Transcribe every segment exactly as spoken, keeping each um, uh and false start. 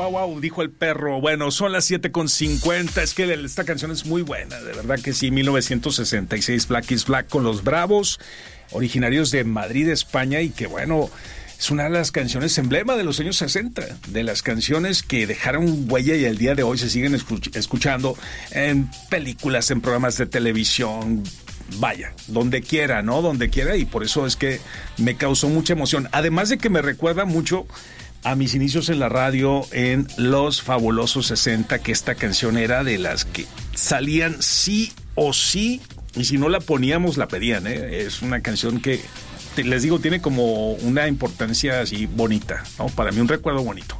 wow, wow, dijo el perro. Bueno, son las siete con cincuenta. Es que esta canción es muy buena, de verdad que sí. mil novecientos sesenta y seis, Black is Black con los Bravos, originarios de Madrid, España, y que bueno, es una de las canciones emblema de los años sesenta, de las canciones que dejaron huella y el día de hoy se siguen escuch- escuchando en películas, en programas de televisión, vaya, donde quiera, ¿no? Donde quiera, y por eso es que me causó mucha emoción. Además de que me recuerda mucho a mis inicios en la radio en los fabulosos sesenta, que esta canción era de las que salían sí o sí, y si no la poníamos, la pedían, ¿eh? Es una canción que, les digo, tiene como una importancia así bonita, ¿no? Para mí un recuerdo bonito.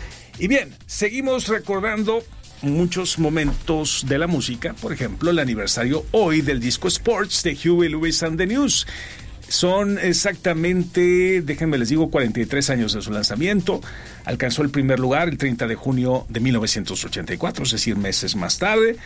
Y bien, seguimos recordando muchos momentos de la música, por ejemplo, el aniversario hoy del disco Sports de Huey Lewis and the News. Son exactamente, déjenme les digo, cuarenta y tres años de su lanzamiento. Alcanzó el primer lugar el treinta de junio de mil novecientos ochenta y cuatro, es decir, meses más tarde.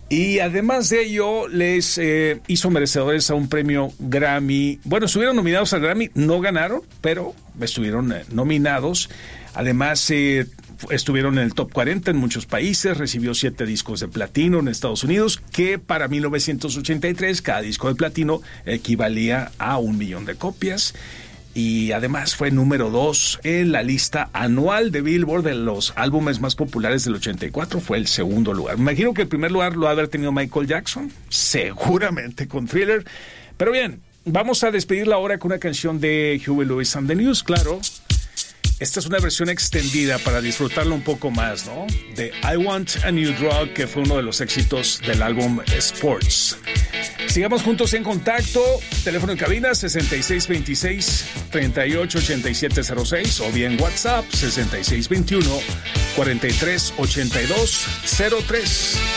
Y además de ello, les eh, hizo merecedores a un premio Grammy. Bueno, estuvieron nominados al Grammy, no ganaron, pero estuvieron eh, nominados. Además, eh, estuvieron en el top cuarenta en muchos países, recibió siete discos de platino en Estados Unidos, que para mil novecientos ochenta y tres cada disco de platino equivalía a un millón de copias. Y además fue número dos en la lista anual de Billboard de los álbumes más populares del ochenta y cuatro, fue el segundo lugar. Me imagino que el primer lugar lo ha de haber tenido Michael Jackson, seguramente con Thriller. Pero bien, vamos a despedirla ahora con una canción de Huey Lewis and the News, claro. Esta es una versión extendida para disfrutarlo un poco más, ¿no? De I Want a New Drug, que fue uno de los éxitos del álbum Sports. Sigamos juntos en contacto. Teléfono en cabina sesenta y seis veintiséis, treinta y ocho ochenta y siete cero seis o bien WhatsApp sesenta y seis veintiuno, cuarenta y tres ochenta y dos cero tres.